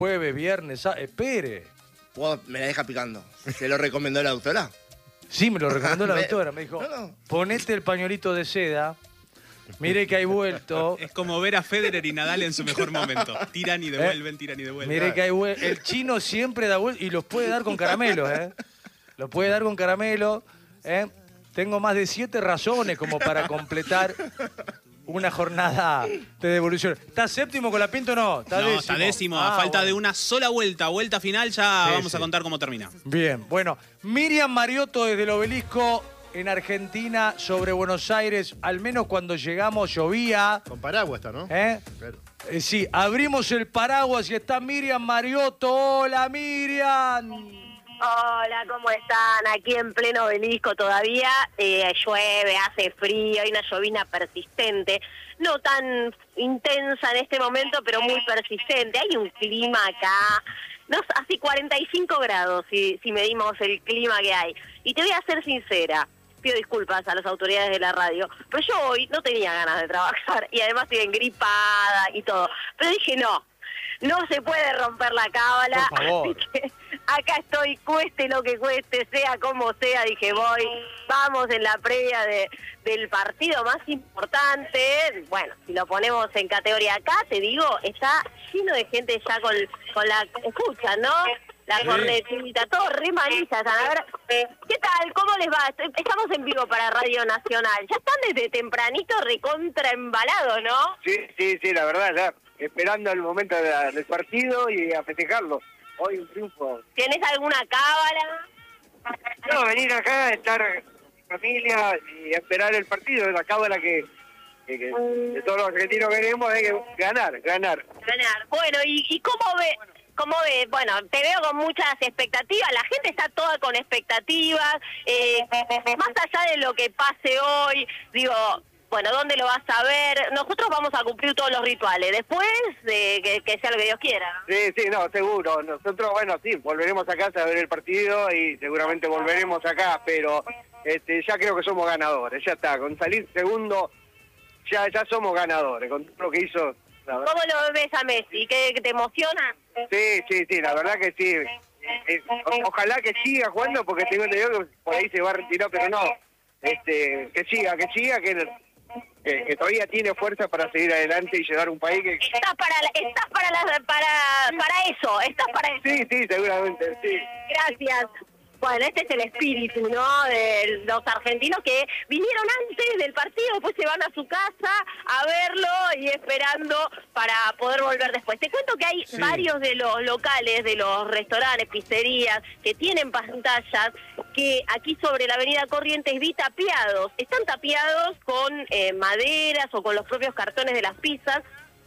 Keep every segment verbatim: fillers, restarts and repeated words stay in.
jueves, viernes, sábado. Espere. Vos me la deja picando. ¿Se lo recomendó la doctora? Sí, me lo recomendó la doctora. Me dijo, no, no. ponete el pañuelito de seda. Mire que hay vuelto. Es como ver a Federer y Nadal en su mejor momento. Tiran y devuelven, tiran y devuelven. Mire que hay vuelto. El chino siempre da vuelta y los puede dar con caramelo, ¿eh? Los puede dar con caramelo, ¿eh? Tengo más de siete razones como para completar una jornada de devolución. ¿Está séptimo con la Pinto o no? Está no, décimo. está décimo. Ah, a falta bueno. de una sola vuelta, vuelta final, ya Sí, vamos sí. a contar cómo termina. Bien, bueno. Miriam Mariotto desde el Obelisco en Argentina sobre Buenos Aires. Al menos cuando llegamos llovía. Con paraguas está, ¿no? ¿Eh? Claro. Eh, sí, abrimos el paraguas y está Miriam Mariotto. ¡Hola, Miriam! Hola, ¿cómo están? Aquí en pleno Obelisco todavía eh, llueve, hace frío, hay una llovina persistente, no tan intensa en este momento, pero muy persistente. Hay un clima acá, no, hace cuarenta y cinco grados si, si medimos el clima que hay. Y te voy a ser sincera, pido disculpas a las autoridades de la radio, pero yo hoy no tenía ganas de trabajar y además estoy engripada y todo. Pero dije, no, no se puede romper la cábala. Por favor. Así que acá estoy, cueste lo que cueste, sea como sea, dije voy, vamos en la previa de, del partido más importante. Bueno, si lo ponemos en categoría acá, te digo, está lleno de gente ya con, con la... Escuchan, ¿no? La Sí. cornetita, todo re manillas. A ver, ¿qué tal? ¿Cómo les va? Estamos en vivo para Radio Nacional. Ya están desde tempranito recontra embalados, ¿no? Sí, sí, sí, la verdad, ya esperando el momento de la- del partido y a festejarlo. Hoy un triunfo. ¿Tienes alguna cábala? No, venir acá, estar con familia y esperar el partido, es la cábala que, que, que de todos los argentinos queremos, hay que ganar, ganar. Ganar. Bueno, ¿y, y cómo ve? ¿Cómo ve? Bueno, te veo con muchas expectativas, la gente está toda con expectativas, eh, más allá de lo que pase hoy, digo, bueno, ¿dónde lo vas a ver? Nosotros vamos a cumplir todos los rituales, después de que, que sea lo que Dios quiera. Sí, sí, no, seguro. Nosotros, bueno, sí, volveremos a casa a ver el partido y seguramente volveremos acá, pero este, ya creo que somos ganadores, ya está. Con salir segundo, ya, ya somos ganadores, con todo lo que hizo. La verdad. ¿Cómo lo ves a Messi? ¿Qué, que te emociona? Sí, sí, sí, la verdad que sí. Eh, o- ojalá que siga jugando porque tengo entendido que por ahí se va a retirar, pero no. Este, que siga, que siga, que, que, que todavía tiene fuerza para seguir adelante y llevar un país que... Estás para, la- estás para, la, para, para eso, estás para eso. Sí, sí, seguramente, sí. Gracias. Bueno, este es el espíritu, ¿no? De los argentinos que vinieron antes del partido, después se van a su casa a verlo y esperando para poder volver después. Te cuento que hay Sí. varios de los locales, de los restaurantes, pizzerías, que tienen pantallas que aquí sobre la avenida Corrientes vi tapiados. Están tapiados con eh, maderas o con los propios cartones de las pizzas.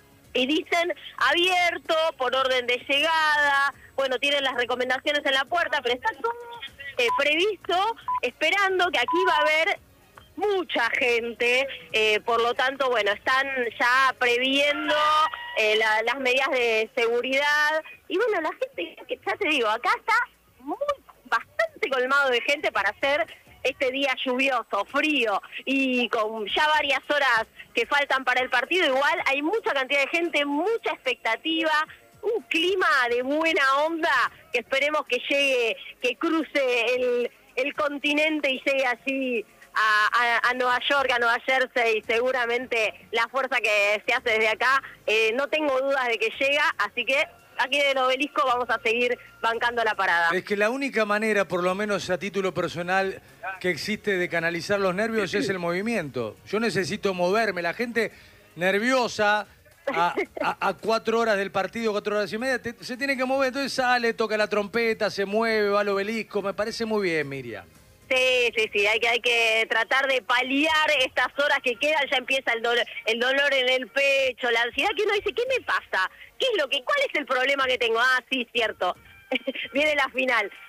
Y dicen abierto por orden de llegada, bueno, tienen las recomendaciones en la puerta, pero está todo eh, previsto, esperando que aquí va a haber mucha gente, eh, por lo tanto, bueno, están ya previendo eh, la- las medidas de seguridad, y bueno, la gente, que ya te digo, acá está muy, bastante colmado de gente para hacer este día lluvioso, frío y con ya varias horas que faltan para el partido. Igual hay mucha cantidad de gente, mucha expectativa, un clima de buena onda que esperemos que llegue, que cruce el, el continente y llegue así a, a, a Nueva York, a Nueva Jersey, y seguramente la fuerza que se hace desde acá, eh, no tengo dudas de que llega, así que aquí en el Obelisco vamos a seguir bancando la parada. Es que la única manera, por lo menos a título personal, que existe de canalizar los nervios es el movimiento. Yo necesito moverme. La gente nerviosa a, a- a cuatro horas del partido, cuatro horas y media, te- se tiene que mover. Entonces sale, toca la trompeta, se mueve, va al Obelisco. Me parece muy bien, Miriam. Sí, sí, sí, hay que, hay que tratar de paliar estas horas que quedan, ya empieza el dolor, el dolor en el pecho, la ansiedad, que uno dice, ¿qué me pasa? ¿Qué es lo que, cuál es el problema que tengo? Ah, sí, cierto, viene la final.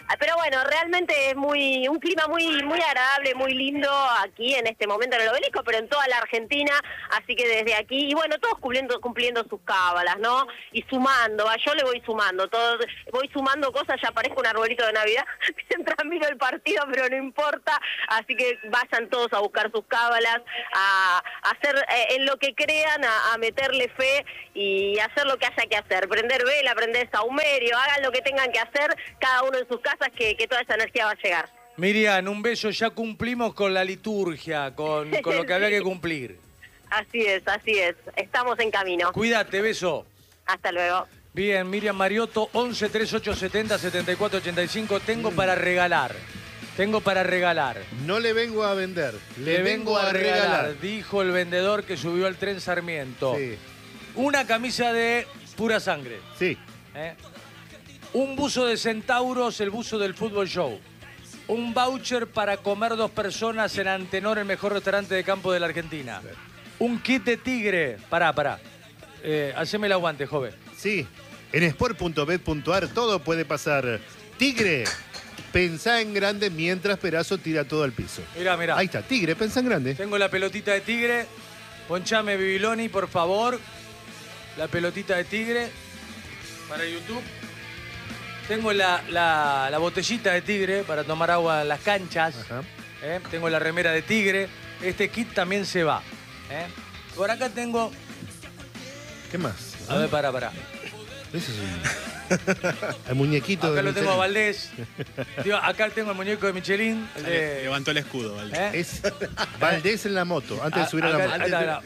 Pero bueno, realmente es muy un clima muy muy agradable, muy lindo aquí en este momento en el Obelisco, pero en toda la Argentina, así que desde aquí, y bueno, todos cumpliendo cumpliendo sus cábalas, ¿no? Y sumando, yo le voy sumando, todo, voy sumando cosas, ya parezco un arbolito de Navidad mientras miro el partido, pero no importa, así que vayan todos a buscar sus cábalas, a, a hacer eh, en lo que crean, a, a meterle fe y hacer lo que haya que hacer, prender vela, prender saumerio, hagan lo que tengan que hacer, cada uno en sus casas, Que, que toda esa energía va a llegar. Miriam, un beso, ya cumplimos con la liturgia, con, con lo que había que cumplir. Así es, así es, estamos en camino. Cuídate, beso. Hasta luego. Bien, Miriam Mariotto, once treinta y ocho setenta setenta y cuatro ochenta y cinco, tengo mm. para regalar. Tengo para regalar. No le vengo a vender, le, le vengo, vengo a regalar, regalar, dijo el vendedor que subió al tren Sarmiento. Sí. Una camisa de pura sangre. Sí. ¿Eh? Un buzo de centauros, el buzo del Fútbol Show. Un voucher para comer dos personas en Antenor, el mejor restaurante de campo de la Argentina. Sí. Un kit de tigre. Pará, pará. Eh, haceme el aguante, joven. Sí. En sport punto bet punto ar todo puede pasar. Tigre, pensá en grande mientras Perazo tira todo al piso. Mirá, mirá. Ahí está, Tigre, pensá en grande. Tengo la pelotita de tigre. Ponchame, Bibiloni, por favor. La pelotita de tigre para YouTube. Tengo la, la, la botellita de tigre para tomar agua en las canchas. ¿Eh? Tengo la remera de tigre. Este kit también se va. ¿Eh? Por acá tengo... ¿Qué más? A ver, pará, pará. Ese es un... el muñequito acá de lo Michelin. tengo a Valdés. Digo, acá tengo el muñeco de Michelin. El de... Levantó el escudo, Valdés. ¿Eh? Es Valdés en la moto, antes de subir acá, a la moto. Acá, acá,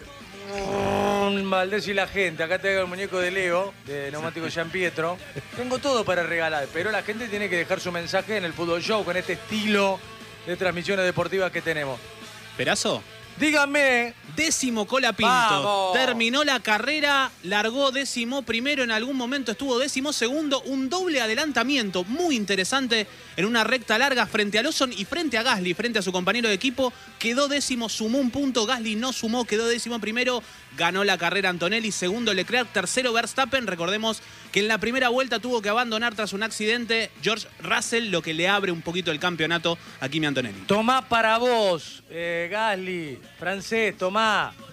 Valdés y la gente. Acá tengo el muñeco de Leo, de Neumático Gian Pietro. Tengo todo para regalar, pero la gente tiene que dejar su mensaje en el Fútbol Show con este estilo de transmisiones deportivas que tenemos. ¿Perazo? Díganme. Décimo Colapinto. Vamos. Terminó la carrera, largó décimo primero, en algún momento estuvo décimo segundo. Un doble adelantamiento muy interesante en una recta larga frente a Lawson y frente a Gasly, frente a su compañero de equipo. Quedó décimo, sumó un punto. Gasly no sumó, quedó décimo primero. Ganó la carrera Antonelli, segundo Leclerc, tercero Verstappen. Recordemos que en la primera vuelta tuvo que abandonar tras un accidente George Russell, lo que le abre un poquito el campeonato a Kimi Antonelli. Tomá para vos, eh, Gasly, francés, tomá.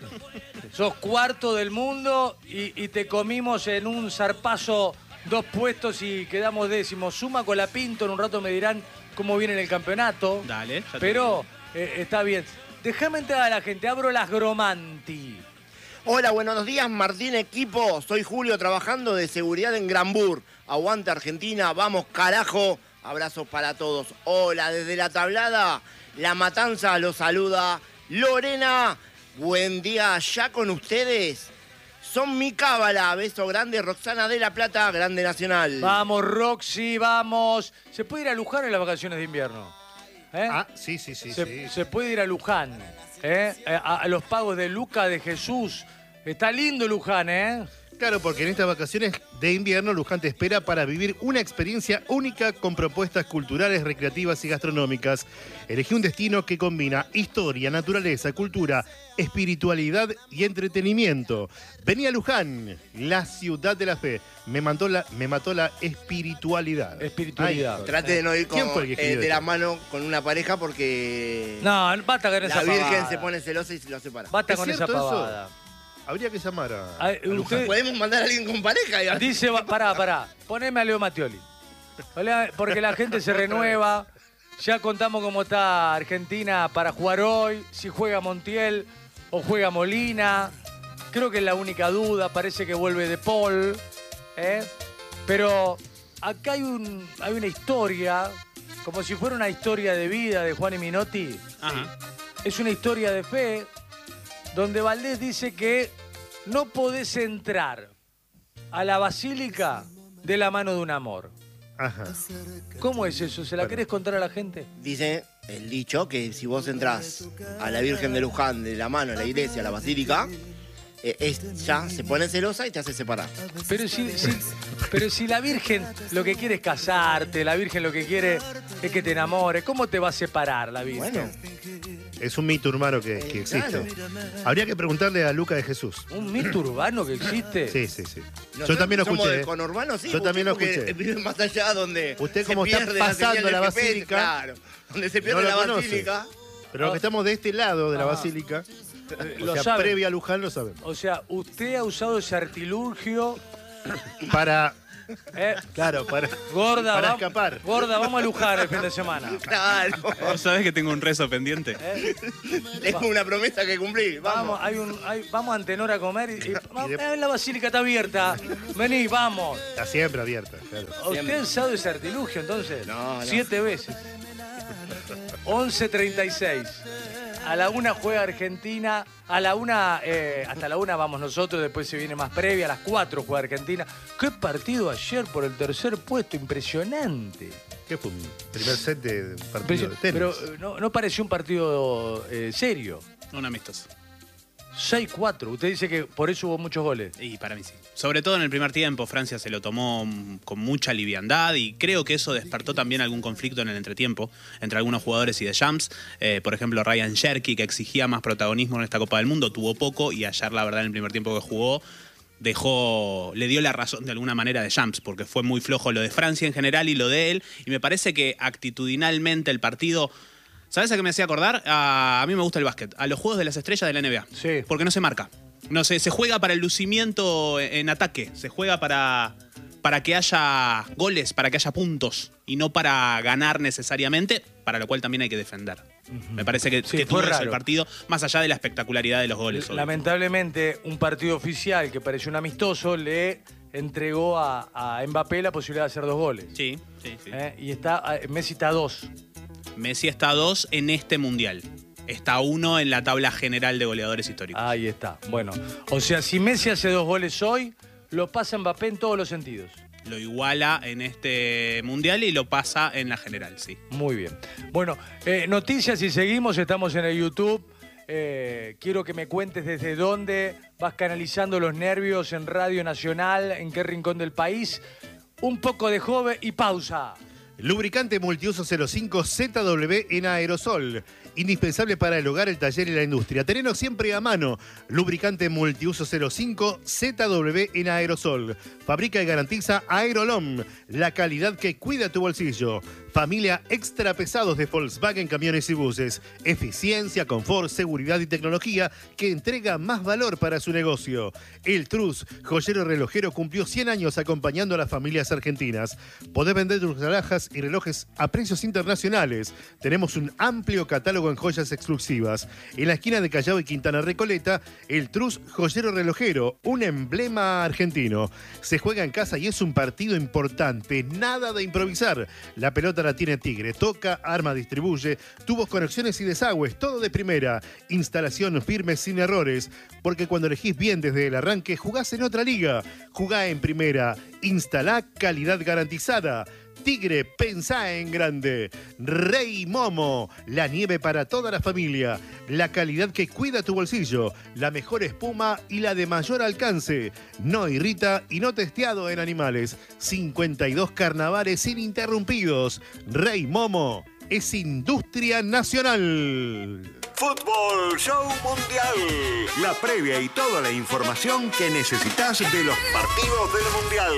Sos cuarto del mundo y, y te comimos en un zarpazo dos puestos y quedamos décimos. Suma Colapinto, en un rato me dirán cómo viene en el campeonato. Dale. Ya pero eh, está bien. Déjame entrar a la gente, abro las Gromanti. Hola, buenos días, Martín Equipo. Soy Julio, trabajando de seguridad en Granbur. Aguante Argentina, vamos carajo. Abrazos para todos. Hola, desde la tablada, La Matanza los saluda Lorena. Buen día allá con ustedes. Son mi cábala. Beso grande, Roxana de la Plata, Grande Nacional. Vamos, Roxy, vamos. ¿Se puede ir a Luján en las vacaciones de invierno? ¿Eh? Ah, sí, sí, sí. Se, sí. se puede ir a Luján. ¿Eh? A, a los pagos de Luca, de Jesús. Está lindo Luján, ¿eh? Claro, porque en estas vacaciones de invierno Luján te espera para vivir una experiencia única con propuestas culturales, recreativas y gastronómicas. Elegí un destino que combina historia, naturaleza, cultura, espiritualidad y entretenimiento. Vení a Luján, la ciudad de la fe. Me mató la, me mató la espiritualidad. Espiritualidad. Ay, trate de no ir con, ¿Quién fue el que eh, escribió de la esto? mano con una pareja porque No, basta con esa la Virgen pavada. se pone celosa y se lo separa. Basta ¿Es con esa cierto eso? pavada. Habría que llamar a, Ay, a Luján. usted- ¿Podemos mandar a alguien con pareja? Iván? Dice, va- pará, pará, poneme a Leo Mattioli. Olea, porque la gente se renueva. Ya contamos cómo está Argentina para jugar hoy. Si juega Montiel o juega Molina. Creo que es la única duda. Parece que vuelve De Paul. ¿eh? Pero acá hay, un, hay una historia, como si fuera una historia de vida de Juan y Minotti. Ajá. Es una historia de fe, donde Valdés dice que no podés entrar a la basílica de la mano de un amor. Ajá. ¿Cómo es eso? ¿Se la Bueno. querés contar a la gente? Dice el dicho que si vos entrás a la Virgen de Luján de la mano a la iglesia, a la basílica, eh, ella se pone celosa y te hace separar. Pero si, si- pero si la Virgen lo que quiere es casarte, la Virgen lo que quiere es que te enamores, ¿cómo te va a separar la Virgen? Bueno, Es un mito urbano que, que existe. Claro. Habría que preguntarle a Luca de Jesús. ¿Un mito urbano que existe? Sí, sí, sí. Nosotros Yo también lo somos escuché. del ¿eh? conurbano, sí. Yo también lo usted porque escuché. vive más allá donde Usted se como está pierde pasando señal la del G P S, basílica, claro, donde se pierde no lo la conoce. basílica. Pero los que estamos de este lado de la Ah. basílica, Eh, o lo sea, saben. previa a Luján, lo sabemos. O sea, usted ha usado ese artilugio. Para, eh, claro, para, gorda, para va- escapar. Gorda, vamos a Luján el fin de semana. Claro. ¿Vos sabés que tengo un rezo pendiente? Eh, Tengo una promesa que cumplir. Vamos, Vamos. hay un, hay- vamos a Antenor a comer y, y- vamos, de- eh, la basílica está abierta. Vení, vamos. Está siempre abierta, claro. ¿Usted ha usado ese artilugio entonces? No, no. Siete veces. once treinta y seis. A la una juega Argentina. A la una, eh, hasta la una vamos nosotros, después se viene más previa. A las cuatro juega Argentina. ¿Qué partido ayer por el tercer puesto? Impresionante. ¿Qué fue? Un primer set de partido de tenis. Pero eh, no, no pareció un partido eh, serio. Un amistoso. seis cuatro. Usted dice que por eso hubo muchos goles. Y para mí sí. Sobre todo en el primer tiempo, Francia se lo tomó mm, con mucha liviandad y creo que eso despertó también algún conflicto en el entretiempo entre algunos jugadores y de Shams. Eh, por ejemplo, Ryan Cherky, que exigía más protagonismo en esta Copa del Mundo, tuvo poco y ayer, la verdad, en el primer tiempo que jugó, dejó, le dio la razón de alguna manera de Shams, porque fue muy flojo lo de Francia en general y lo de él. Y me parece que actitudinalmente el partido... ¿Sabes a qué me hacía acordar? A, a mí me gusta el básquet, a los juegos de las estrellas de la N B A. Sí. Porque no se marca. No sé, se juega para el lucimiento en ataque, se juega para, para que haya goles, para que haya puntos y no para ganar necesariamente, para lo cual también hay que defender. Me parece que, Sí, que fue tuvo eso raro. el partido, más allá de la espectacularidad de los goles. obvio. Lamentablemente, un partido oficial que pareció un amistoso le entregó a, a Mbappé la posibilidad de hacer dos goles. Sí, sí, sí. ¿Eh? Y está, eh, Messi está a dos. Messi está a dos en este Mundial. Está a uno en la tabla general de goleadores históricos. Ahí está. Bueno, o sea, si Messi hace dos goles hoy, lo pasa Mbappé en todos los sentidos. Lo iguala en este Mundial y lo pasa en la general, sí. Muy bien. Bueno, eh, noticias y seguimos, estamos en el YouTube. Eh, quiero que me cuentes desde dónde vas canalizando los nervios en Radio Nacional, en qué rincón del país. Un poco de joven y pausa. Lubricante multiuso cero cinco Z W en aerosol. Indispensable para el hogar, el taller y la industria. Tenerlo siempre a mano. Lubricante multiuso cero cinco Z W en aerosol. Fabrica y garantiza Aerolom. La calidad que cuida tu bolsillo. Familia extra pesados de Volkswagen Camiones y Buses. Eficiencia, confort, seguridad y tecnología que entrega más valor para su negocio. El Trus, joyero relojero, cumplió cien años acompañando a las familias argentinas. Podés vender tus alhajas y relojes a precios internacionales. Tenemos un amplio catálogo en joyas exclusivas. En la esquina de Callao y Quintana Recoleta, el Trus Joyero Relojero, un emblema argentino. Se juega en casa y es un partido importante. Nada de improvisar. La pelota la tiene Tigre. Toca, arma, distribuye. Tubos, conexiones y desagües. Todo de primera. Instalación firme sin errores. Porque cuando elegís bien desde el arranque, jugás en otra liga. Jugá en primera. Instalá calidad garantizada. Tigre, pensá en grande. Rey Momo, la nieve para toda la familia. La calidad que cuida tu bolsillo. La mejor espuma y la de mayor alcance. No irrita y no testeado en animales. cincuenta y dos carnavales ininterrumpidos. Rey Momo es industria nacional. Fútbol Show Mundial. La previa y toda la información que necesitas de los partidos del Mundial.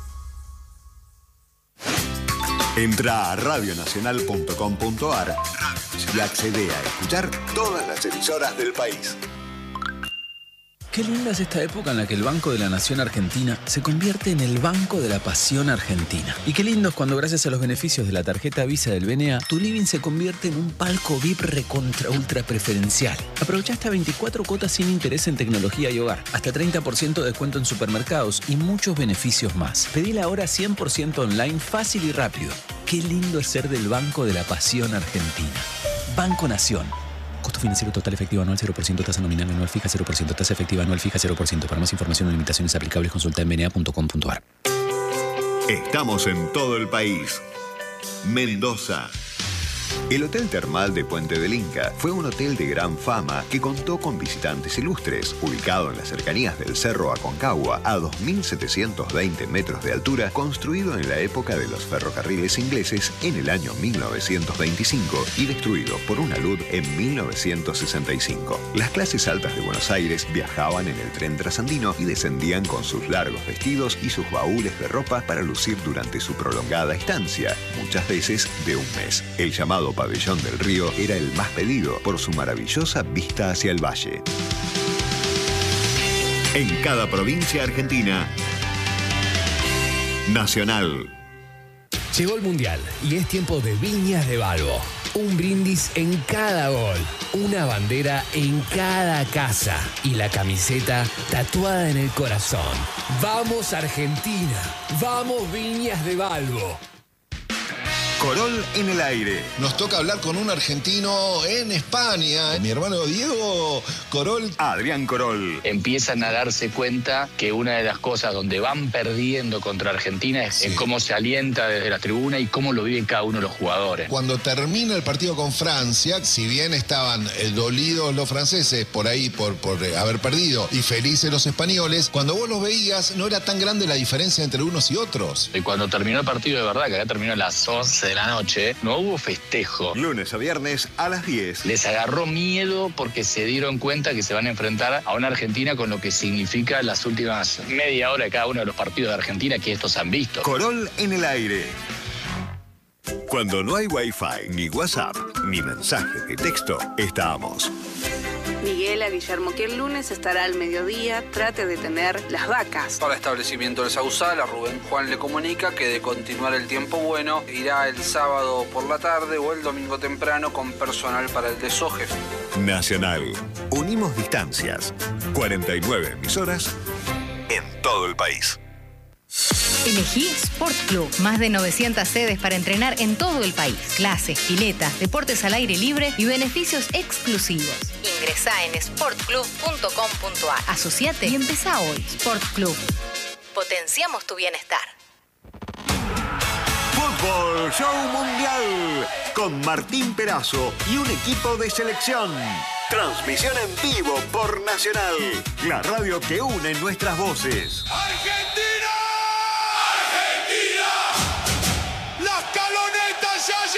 Entra a radio nacional punto com punto a r y accede a escuchar todas las emisoras del país. Qué linda es esta época en la que el Banco de la Nación Argentina se convierte en el Banco de la Pasión Argentina. Y qué lindo es cuando, gracias a los beneficios de la tarjeta Visa del B N A, tu living se convierte en un palco V I P recontra ultra preferencial. Aprovecha hasta veinticuatro cuotas sin interés en tecnología y hogar, hasta treinta por ciento de descuento en supermercados y muchos beneficios más. Pedila ahora cien por ciento online, fácil y rápido. Qué lindo es ser del Banco de la Pasión Argentina. Banco Nación. Costo financiero total efectivo anual cero por ciento, tasa nominal anual fija cero por ciento, tasa efectiva anual fija cero por ciento. Para más información o limitaciones aplicables, consulta en b n a punto com punto a r. Estamos en todo el país. Mendoza El Hotel Termal de Puente del Inca fue un hotel de gran fama que contó con visitantes ilustres, ubicado en las cercanías del Cerro Aconcagua, a dos mil setecientos veinte metros de altura, construido en la época de los ferrocarriles ingleses en el año mil novecientos veinticinco y destruido por una luz en mil novecientos sesenta y cinco. Las clases altas de Buenos Aires viajaban en el tren trasandino y descendían con sus largos vestidos y sus baúles de ropa para lucir durante su prolongada estancia, muchas veces de un mes. El llamado Pabellón del Río era el más pedido por su maravillosa vista hacia el valle. En cada provincia argentina, Nacional. Llegó el Mundial y es tiempo de Viñas de Balbo. Un brindis en cada gol, una bandera en cada casa y la camiseta tatuada en el corazón. ¡Vamos Argentina! ¡Vamos Viñas de Balbo! Corol en el aire. Nos toca hablar con un argentino en España. Mi hermano Diego Corol. Adrián Corol. Empiezan a darse cuenta que una de las cosas donde van perdiendo contra Argentina es, sí. es cómo se alienta desde la tribuna y cómo lo viven cada uno de los jugadores. Cuando termina el partido con Francia, si bien estaban eh, dolidos los franceses por ahí, por, por eh, haber perdido, y felices los españoles, cuando vos los veías no era tan grande la diferencia entre unos y otros. Y cuando terminó el partido de verdad, que acá terminó a las once de la noche, no hubo festejo. Lunes a viernes a las diez. Les agarró miedo porque se dieron cuenta que se van a enfrentar a una Argentina con lo que significa las últimas media hora de cada uno de los partidos de Argentina que estos han visto. Corol en el aire. Cuando no hay Wi-Fi, ni WhatsApp, ni mensajes de texto, estamos. Miguel a Guillermo que el lunes estará al mediodía, trate de tener las vacas. Para establecimiento del Sausal, a Rubén Juan le comunica que de continuar el tiempo bueno, irá el sábado por la tarde o el domingo temprano con personal para el desoje. Nacional. Unimos distancias. cuarenta y nueve emisoras en todo el país. Elegí Sport Club. Más de novecientas sedes para entrenar en todo el país. Clases, piletas, deportes al aire libre y beneficios exclusivos. Ingresá en sport club punto com punto a r. Asociate y empezá hoy. Sport Club. Potenciamos tu bienestar. Fútbol Show Mundial con Martín Perazo y un equipo de selección. Transmisión en vivo por Nacional, la radio que une nuestras voces. ¡Argentina!